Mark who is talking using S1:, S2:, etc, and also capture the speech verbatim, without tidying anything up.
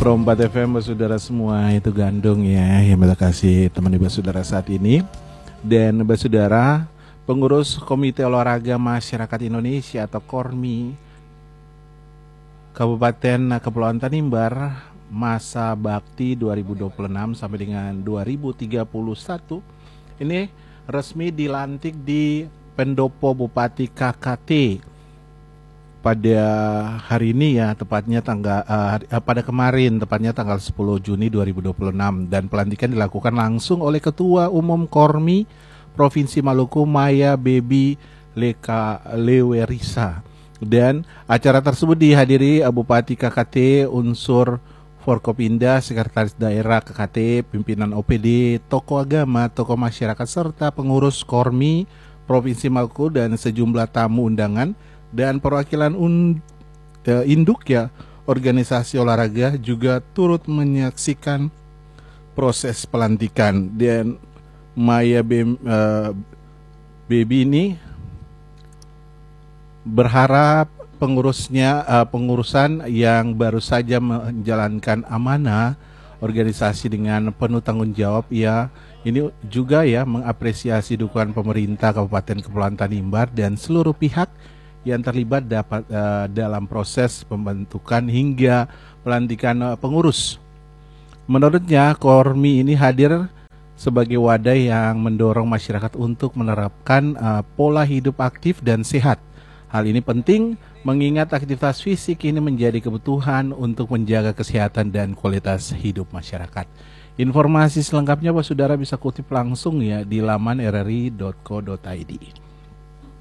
S1: Perempat F M, saudara semua, itu Gandung ya yang kita kasih teman ibu saudara saat ini. Dan ibu saudara, pengurus Komite Olahraga Masyarakat Indonesia atau KORMI Kabupaten Kepulauan Tanimbar masa bakti dua ribu dua puluh enam sampai dengan dua ribu tiga puluh satu ini resmi dilantik di Pendopo Bupati K K T pada hari ini ya, tepatnya tanggal uh, pada kemarin tepatnya tanggal sepuluh Juni dua ribu dua puluh enam, dan pelantikan dilakukan langsung oleh Ketua Umum KORMI Provinsi Maluku Maya Baby Leka Lewerisa. Dan acara tersebut dihadiri Bupati K K T, unsur Forkopimda, Sekretaris Daerah K K T, pimpinan O P D, tokoh agama, tokoh masyarakat, serta pengurus KORMI Provinsi Maluku dan sejumlah tamu undangan dan perwakilan un, uh, induk ya organisasi olahraga juga turut menyaksikan proses pelantikan. Dan Maya Baby, uh, Baby ini berharap pengurusnya uh, pengurusan yang baru saja menjalankan amanah organisasi dengan penuh tanggung jawab ya. Ini juga ya mengapresiasi dukungan pemerintah Kabupaten Kepulauan Tanimbar dan seluruh pihak yang terlibat dapat uh, dalam proses pembentukan hingga pelantikan uh, pengurus. Menurutnya, KORMI ini hadir sebagai wadah yang mendorong masyarakat untuk menerapkan uh, pola hidup aktif dan sehat. Hal ini penting mengingat aktivitas fisik ini menjadi kebutuhan untuk menjaga kesehatan dan kualitas hidup masyarakat. Informasi selengkapnya Pak Saudara bisa kutip langsung ya di laman r r i dot co dot i d.